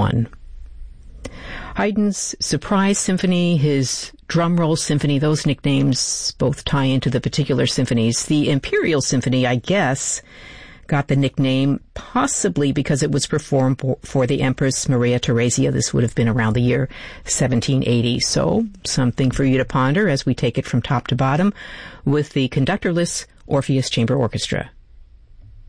1. Haydn's Surprise Symphony, his Drum Roll Symphony, those nicknames both tie into the particular symphonies. The Imperial Symphony, I guess, got the nickname possibly because it was performed for the Empress Maria Theresia. This would have been around the year 1780. So, something for you to ponder as we take it from top to bottom with the conductorless Orpheus Chamber Orchestra.